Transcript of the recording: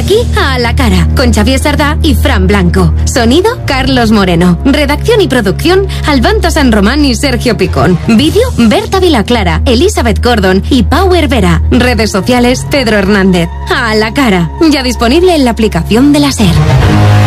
aquí a la cara, con Xavier Sardá y Fran Blanco. Sonido, Carlos Moreno. Redacción y producción, Albanto San Román y Sergio Picón. Vídeo, Berta Vilaclara, Elizabeth Gordon y Power Vera. Redes sociales, Pedro Hernández. A la cara, ya disponible en la aplicación de la SER.